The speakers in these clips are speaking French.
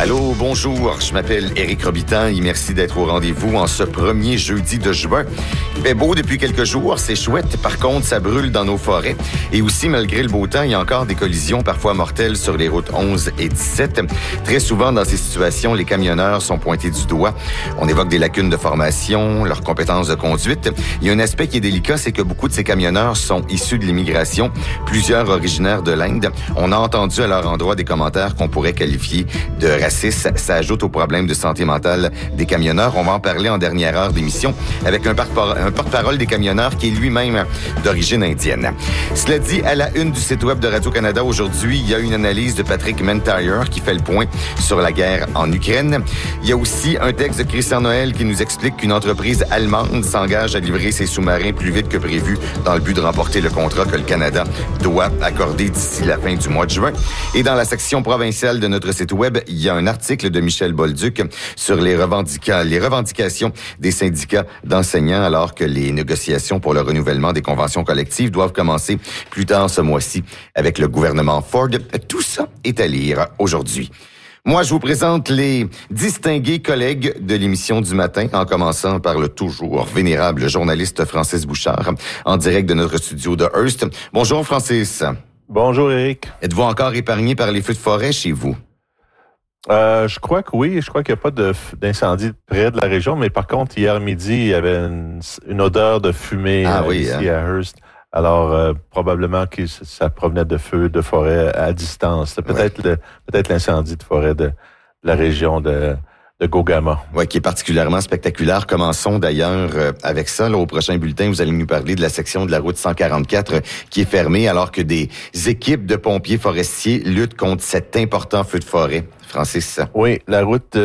Allô, bonjour, je m'appelle Éric Robitaille et merci d'être au rendez-vous en ce premier jeudi de juin. Il fait beau depuis quelques jours, c'est chouette. Par contre, ça brûle dans nos forêts. Et aussi, malgré le beau temps, il y a encore des collisions parfois mortelles sur les routes 11 et 17. Très souvent, dans ces situations, les camionneurs sont pointés du doigt. On évoque des lacunes de formation, leurs compétences de conduite. Il y a un aspect qui est délicat, c'est que beaucoup de ces camionneurs sont issus de l'immigration, plusieurs originaires de l'Inde. On a entendu à leur endroit des commentaires qu'on pourrait qualifier de racistes. Ça ajoute au problème de santé mentale des camionneurs. On va en parler en dernière heure d'émission avec un porte-parole des camionneurs qui est lui-même d'origine indienne. Cela dit, à la une du site web de Radio-Canada aujourd'hui, il y a une analyse de Patrick Mentire qui fait le point sur la guerre en Ukraine. Il y a aussi un texte de Christian Noël qui nous explique qu'une entreprise allemande s'engage à livrer ses sous-marins plus vite que prévu dans le but de remporter le contrat que le Canada doit accorder d'ici la fin du mois de juin. Et dans la section provinciale de notre site web, il y a un article de Michel Bolduc sur les revendications des syndicats d'enseignants alors que les négociations pour le renouvellement des conventions collectives doivent commencer plus tard ce mois-ci avec le gouvernement Ford. Tout ça est à lire aujourd'hui. Moi, je vous présente les distingués collègues de l'émission du matin, en commençant par le toujours vénérable journaliste Francis Bouchard, en direct de notre studio de Hearst. Bonjour, Francis. Bonjour, Éric. Êtes-vous encore épargné par les feux de forêt chez vous? Je crois que oui. Je crois qu'il n'y a pas d'incendie près de la région, mais par contre, hier midi, il y avait une odeur de fumée ici à Hearst. Alors, probablement que ça provenait de feux de forêt à distance. Peut-être l'incendie de forêt de la région de Gogama. Oui, qui est particulièrement spectaculaire. Commençons d'ailleurs avec ça. Là, au prochain bulletin, vous allez nous parler de la section de la route 144 qui est fermée alors que des équipes de pompiers forestiers luttent contre cet important feu de forêt. Francis? Oui, la route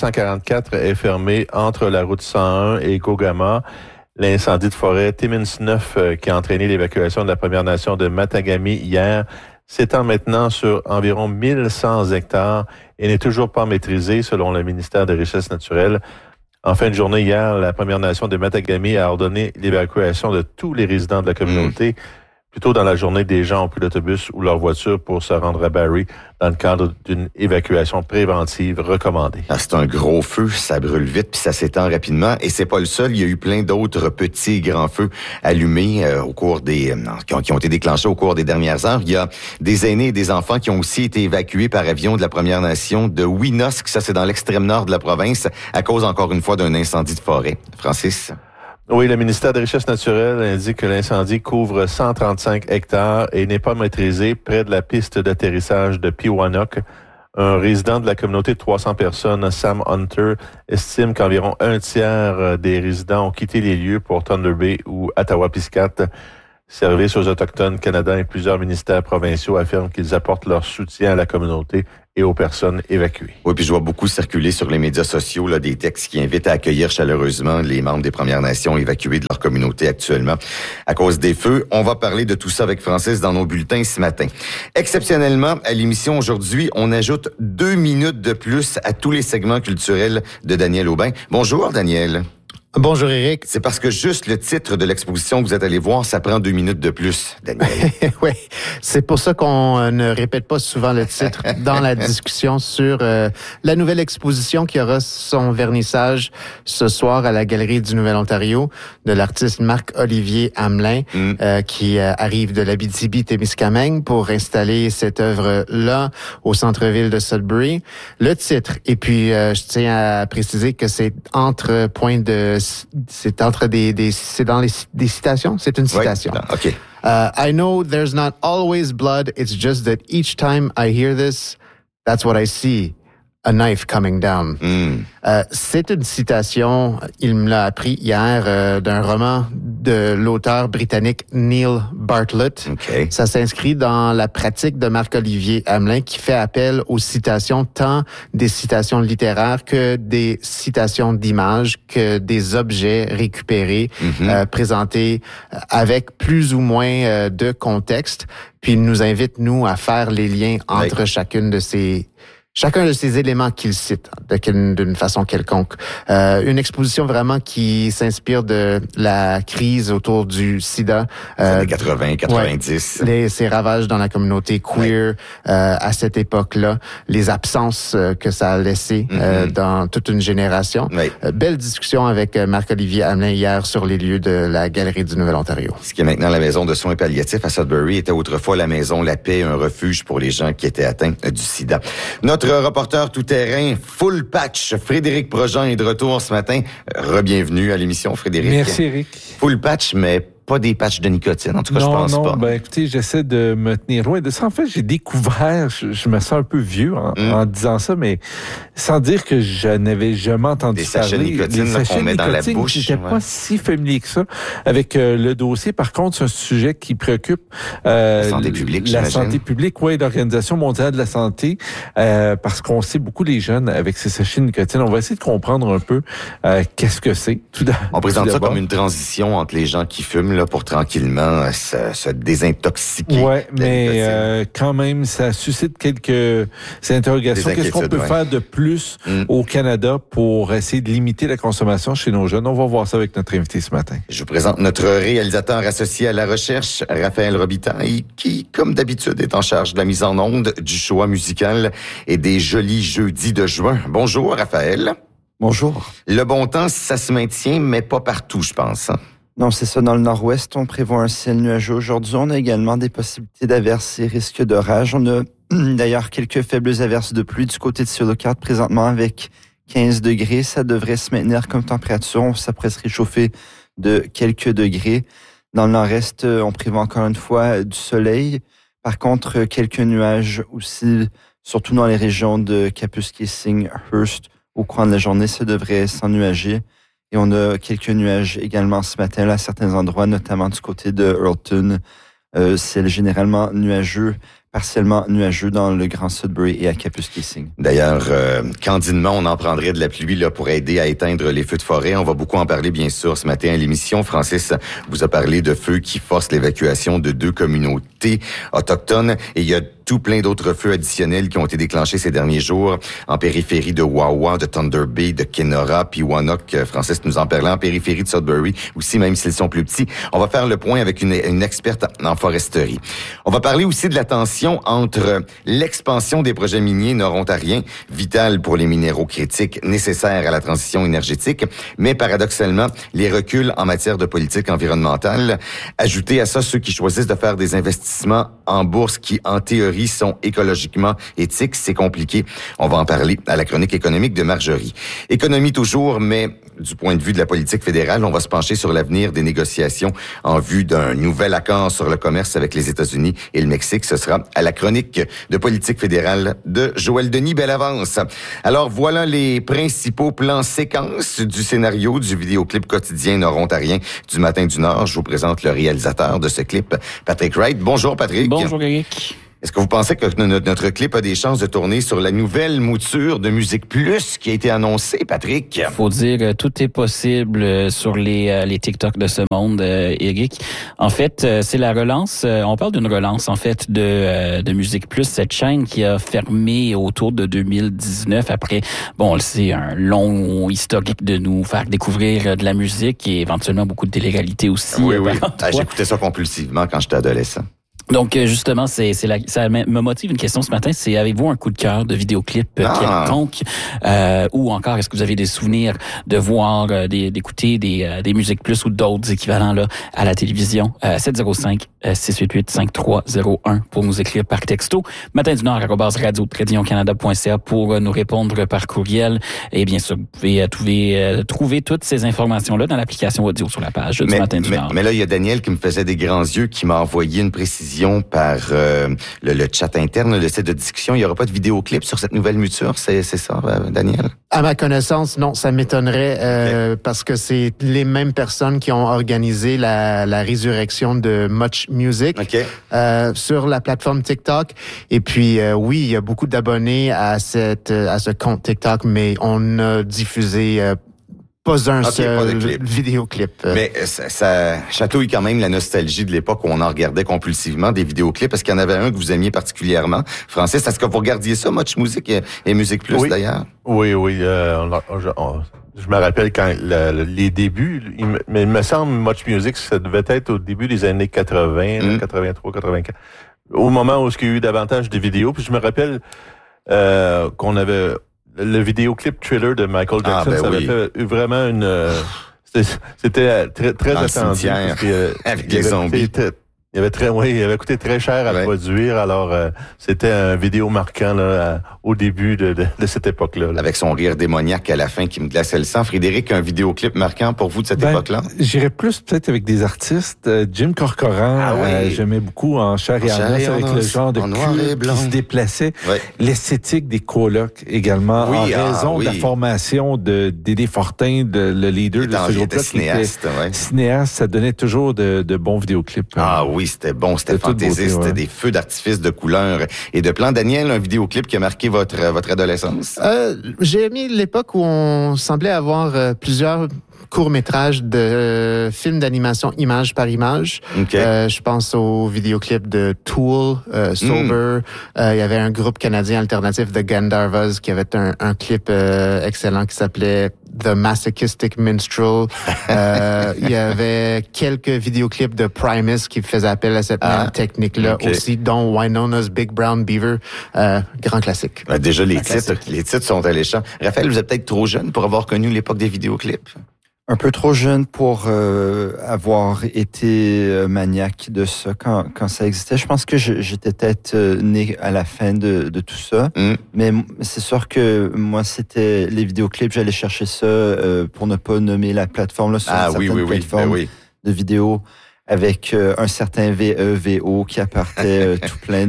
144 est fermée entre la route 101 et Gogama. L'incendie de forêt Timmins 9 qui a entraîné l'évacuation de la Première Nation de Matagami hier s'étend maintenant sur environ 1100 hectares et n'est toujours pas maîtrisé selon le ministère des Richesses naturelles. En fin de journée hier, la Première Nation de Matagami a ordonné l'évacuation de tous les résidents de la communauté. Plus tôt dans la journée, des gens ont pris l'autobus ou leur voiture pour se rendre à Barrie dans le cadre d'une évacuation préventive recommandée. C'est un gros feu, ça brûle vite puis ça s'étend rapidement et c'est pas le seul. Il y a eu plein d'autres petits et grands feux allumés au cours qui ont été déclenchés au cours des dernières heures. Il y a des aînés et des enfants qui ont aussi été évacués par avion de la Première Nation de Winosk. Ça, c'est dans l'extrême nord de la province à cause encore une fois d'un incendie de forêt. Francis? Oui, le ministère des Richesses naturelles indique que l'incendie couvre 135 hectares et n'est pas maîtrisé près de la piste d'atterrissage de Pewanuck. Un résident de la communauté de 300 personnes, Sam Hunter, estime qu'environ un tiers des résidents ont quitté les lieux pour Thunder Bay ou Ottawa-Piscate. Services aux Autochtones Canada et plusieurs ministères provinciaux affirment qu'ils apportent leur soutien à la communauté et aux personnes évacuées. Oui, puis je vois beaucoup circuler sur les médias sociaux là, des textes qui invitent à accueillir chaleureusement les membres des Premières Nations évacués de leur communauté actuellement à cause des feux. On va parler de tout ça avec Francis dans nos bulletins ce matin. Exceptionnellement, à l'émission aujourd'hui, on ajoute 2 minutes de plus à tous les segments culturels de Daniel Aubin. Bonjour, Daniel. Bonjour Éric. C'est parce que juste le titre de l'exposition que vous êtes allé voir, ça prend 2 minutes de plus, Daniel. Oui, c'est pour ça qu'on ne répète pas souvent le titre dans la discussion sur la nouvelle exposition qui aura son vernissage ce soir à la Galerie du Nouvel-Ontario de l'artiste Marc-Olivier Hamelin qui arrive de l'Abitibi-Témiscamingue pour installer cette œuvre-là au centre-ville de Sudbury. Le titre, et puis je tiens à préciser que c'est entre des citations. C'est une citation. Oui. OK. I know there's not always blood. It's just that each time I hear this, that's what I see. A knife coming down. C'est une citation, il me l'a appris hier, d'un roman de l'auteur britannique Neil Bartlett. Okay. Ça s'inscrit dans la pratique de Marc-Olivier Hamelin qui fait appel aux citations, tant des citations littéraires que des citations d'images, que des objets récupérés, présentés avec plus ou moins de contexte. Puis il nous invite, nous, à faire les liens entre chacune de ces chacun de ces éléments qu'il cite d'une façon quelconque. Une exposition vraiment qui s'inspire de la crise autour du sida. Années 80, 90. Ouais, ces ravages dans la communauté queer à cette époque-là, les absences que ça a laissées dans toute une génération. Oui. Belle discussion avec Marc-Olivier Hamelin hier sur les lieux de la Galerie du Nouvel-Ontario. Ce qui est maintenant la maison de soins palliatifs à Sudbury était autrefois la maison La Paix, un refuge pour les gens qui étaient atteints du sida. Notre reporter tout-terrain, full patch, Frédéric Projean est de retour ce matin. Re-bienvenue à l'émission, Frédéric. Merci, Eric. Full patch, mais pas des patchs de nicotine. En tout cas, je pense pas. Ben, écoutez, j'essaie de me tenir loin de ça. En fait, j'ai découvert, je me sens un peu vieux en disant ça, mais sans dire que je n'avais jamais entendu parler. Des sachets de nicotine qu'on met dans la bouche. Je n'étais pas si familier que ça avec le dossier. Par contre, c'est un sujet qui préoccupe la santé publique, la santé publique, oui, l'Organisation mondiale de la santé, parce qu'on sait beaucoup les jeunes avec ces sachets de nicotine. On va essayer de comprendre un peu qu'est-ce que c'est. On présente ça comme une transition entre les gens qui fument là, pour tranquillement se désintoxiquer. Oui, mais quand même, ça suscite quelques interrogations. Qu'est-ce qu'on peut faire de plus au Canada pour essayer de limiter la consommation chez nos jeunes? On va voir ça avec notre invité ce matin. Je vous présente notre réalisateur associé à la recherche, Raphaël Robitaille, qui, comme d'habitude, est en charge de la mise en onde, du choix musical et des jolis jeudis de juin. Bonjour, Raphaël. Bonjour. Le bon temps, ça se maintient, mais pas partout, je pense. Non, c'est ça. Dans le nord-ouest, on prévoit un ciel nuageux aujourd'hui. On a également des possibilités d'averses et risques d'orage. On a d'ailleurs quelques faibles averses de pluie du côté de Sioux-Lockhart présentement avec 15 degrés. Ça devrait se maintenir comme température. Ça pourrait se réchauffer de quelques degrés. Dans le nord-est, on prévoit encore une fois du soleil. Par contre, quelques nuages aussi, surtout dans les régions de Kapuskasing, Hearst. Au courant de la journée, ça devrait s'ennuager. Et on a quelques nuages également ce matin là, à certains endroits, notamment du côté de Earlton. C'est généralement nuageux, partiellement nuageux dans le Grand Sudbury et à Kapuskasing. D'ailleurs, candidement, on en prendrait de la pluie là, pour aider à éteindre les feux de forêt. On va beaucoup en parler, bien sûr, ce matin à l'émission. Francis vous a parlé de feux qui forcent l'évacuation de 2 communautés autochtones. Et il y a tout plein d'autres feux additionnels qui ont été déclenchés ces derniers jours en périphérie de Wawa, de Thunder Bay, de Kenora, puis Wannock. Francis nous en parlait en périphérie de Sudbury aussi, même s'ils sont plus petits. On va faire le point avec une experte en foresterie. On va parler aussi de la tension entre l'expansion des projets miniers nord-ontariens, vital pour les minéraux critiques nécessaires à la transition énergétique, mais paradoxalement, les reculs en matière de politique environnementale. Ajouter à ça ceux qui choisissent de faire des investissements en bourse qui, en théorie, sont écologiquement éthiques, c'est compliqué. On va en parler à la chronique économique de Marjorie. Économie toujours, mais du point de vue de la politique fédérale, on va se pencher sur l'avenir des négociations en vue d'un nouvel accord sur le commerce avec les États-Unis et le Mexique. Ce sera à la chronique de politique fédérale de Joël Denis. Belle avance. Alors voilà les principaux plans séquences du scénario du vidéoclip quotidien nord-ontarien du Matin du Nord. Je vous présente le réalisateur de ce clip, Patrick Wright. Bonjour Patrick. Bonjour Eric. Est-ce que vous pensez que notre clip a des chances de tourner sur la nouvelle mouture de Musique Plus qui a été annoncée, Patrick? Faut dire, tout est possible sur les TikTok de ce monde, Eric. En fait, c'est la relance. On parle d'une relance, en fait, de Musique Plus, cette chaîne qui a fermé autour de 2019 après, bon, c'est un long historique de nous faire découvrir de la musique et éventuellement beaucoup de télé-réalité aussi. Oui. J'écoutais ça compulsivement quand j'étais adolescent. Donc, justement, ça me motive une question ce matin, c'est avez-vous un coup de cœur de vidéoclip quelconque ou encore est-ce que vous avez des souvenirs de voir, d'écouter des Musiques Plus ou d'autres équivalents là à la télévision? 705-688-5301 pour nous écrire par texto. Matin du Nord @radio-canada.ca pour nous répondre par courriel. Et bien sûr, vous pouvez trouver toutes ces informations-là dans l'application audio sur la page du Matin du Nord. Mais là, il y a Daniel qui me faisait des grands yeux, qui m'a envoyé une précision par le chat interne, le site de discussion. Il n'y aura pas de vidéoclip sur cette nouvelle mouture, c'est ça, Daniel? À ma connaissance, non, ça m'étonnerait parce que c'est les mêmes personnes qui ont organisé la résurrection de Much Music sur la plateforme TikTok. Et puis, oui, il y a beaucoup d'abonnés à ce compte TikTok, mais on a diffusé pas un seul vidéoclip. Mais ça chatouille quand même la nostalgie de l'époque où on en regardait compulsivement des vidéoclips. Est-ce qu'il y en avait un que vous aimiez particulièrement? Francis, est-ce que vous regardiez ça, Much Music et Musique Plus, d'ailleurs? Oui. Je me rappelle quand les débuts, mais il me semble Much Music, ça devait être au début des années 80, 83, 84. Au moment où il y a eu davantage de vidéos. Puis je me rappelle qu'on avait le vidéoclip Thriller de Michael Jackson. Ça avait fait vraiment c'était très attendu. Avec les zombies. Il avait coûté très cher à produire, alors c'était un vidéo marquant là, au début de cette époque-là. Avec son rire démoniaque à la fin qui me glaçait le sang. Frédéric, un vidéoclip marquant pour vous de cette époque-là? J'irais plus peut-être avec des artistes. Jim Corcoran, j'aimais beaucoup en chair et en os, avec le genre de cul qui se déplaçait. Ouais. L'esthétique des colocs également, en raison de la formation de Dédé Fortin, le leader de ce groupe-là. Cinéaste, ça donnait toujours de bons vidéoclips. Ah oui, c'était bon, c'était fantaisiste, c'était des feux d'artifice de couleurs et de plans. Daniel, un vidéoclip qui a marqué votre adolescence? J'ai aimé l'époque où on semblait avoir plusieurs courts-métrages de films d'animation image par image. Okay. Je pense au vidéoclip de Tool, Sober. Il y avait un groupe canadien alternatif, The Gandharvas, qui avait un clip excellent qui s'appelait The Masochistic Minstrel. Il y avait quelques vidéoclips de Primus qui faisaient appel à cette même technique-là aussi, dont Winona's Big Brown Beaver. Grand classique. Déjà, les titres sont alléchants. Raphaël, vous êtes peut-être trop jeune pour avoir connu l'époque des vidéoclips? Un peu trop jeune pour avoir été maniaque de ça quand ça existait. Je pense que j'étais peut-être né à la fin de tout ça. Mais c'est sûr que moi, c'était les vidéoclips, j'allais chercher ça pour ne pas nommer la plateforme là, sur certaines plateformes de vidéos avec un certain VEVO qui apportait tout plein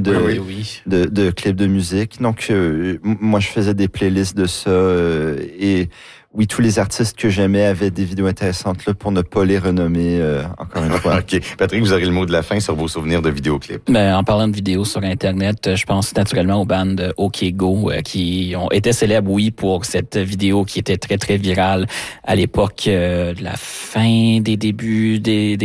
de clips de musique. Donc, moi, je faisais des playlists de ça et oui, tous les artistes que j'aimais avaient des vidéos intéressantes là pour ne pas les renommer encore une fois. OK. Patrick, vous aurez le mot de la fin sur vos souvenirs de vidéoclips. En parlant de vidéos sur Internet, je pense naturellement aux bandes OK Go qui ont été célèbres, oui, pour cette vidéo qui était très, très virale à l'époque de la fin des débuts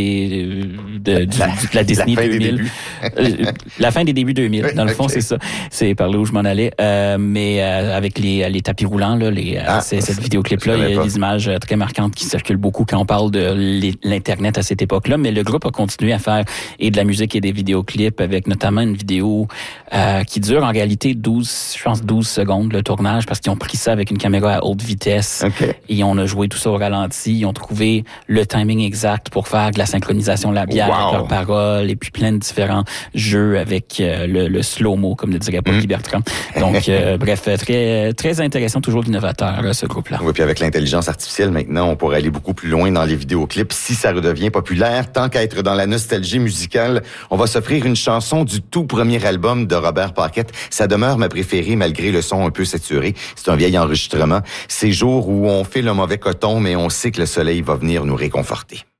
de la Disney 2000. La fin des débuts 2000. Dans le fond, c'est ça. C'est par là où je m'en allais. Mais avec les tapis roulants, là, cette vidéoclip là, il y a des images très marquantes qui circulent beaucoup quand on parle de l'Internet à cette époque-là, mais le groupe a continué à faire et de la musique et des vidéoclips avec notamment une vidéo qui dure en réalité 12 secondes le tournage parce qu'ils ont pris ça avec une caméra à haute vitesse et on a joué tout ça au ralenti. Ils ont trouvé le timing exact pour faire de la synchronisation labiale avec leurs paroles et puis plein de différents jeux avec le slow-mo, comme le dirait Paul Guy Bertrand. Donc, bref, très, très intéressant, toujours innovateur, ce groupe-là. Oui, puis avec l'intelligence artificielle, maintenant, on pourrait aller beaucoup plus loin dans les vidéoclips. Si ça redevient populaire, tant qu'à être dans la nostalgie musicale, on va s'offrir une chanson du tout premier album de Robert Paquette. Ça demeure ma préférée malgré le son un peu saturé. C'est un vieil enregistrement. Ces jours où on fait le mauvais coton, mais on sait que le soleil va venir nous réconforter.